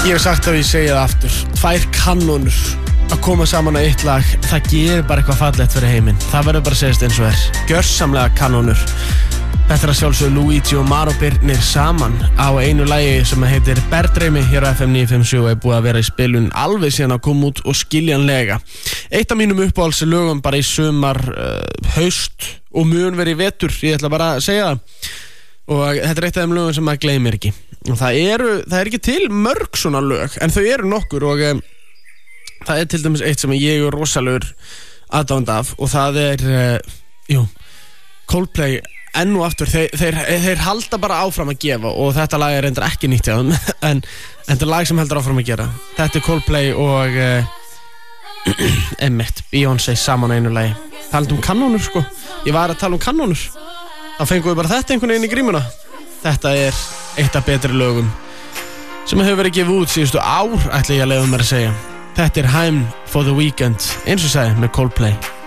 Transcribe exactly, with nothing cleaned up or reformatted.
Ég hef sagt það og ég segi það aftur. Tvær kanónur að koma saman á eitt lag, það gerir bara eitthvað fallegt fyrir heiminn. Það verður bara að segjast eins og er. Gjörsamlega kanónur. Þetta er að sjálfsögðu Luigi og Maro Birnir saman á einu lagi sem heitir Berdreimi hér á F M níu fimm sjö og er búið að vera í spilun alveg síðan að koma út og skiljanlega. Eitt af mínum uppáhaldslögum bara í sumar, uh, haust og mun verið í vetur, ég ætla bara að segja það. Og þetta er eitt af þeim lögum sem maður gleymir ekki. Og það eru, það er ekki til mörg svona lög, en þau eru nokkur og um, það er til dæmis eitt sem ég er rosalegur aðdáandi af og það er, uh, jú, Coldplay. Enn og aftur, þeir, þeir, þeir halda bara áfram að gefa og þetta lag er reyndar ekki nýtt hjá þeim en, en þetta er lag sem heldur áfram að gera. Þetta er Coldplay og uh, Emmett, Beyoncé saman á einu lagi. Talandi um kanónur sko, ég var að tala um kanónur. Þá fengum við bara þetta einhvern veginn í grímuna. Þetta er eitt af betri lögum sem hefur verið gefið út síðustu ár, ætla ég að leyfa mér að segja. Þetta er Time for the Weekend, eins og sagði með Coldplay.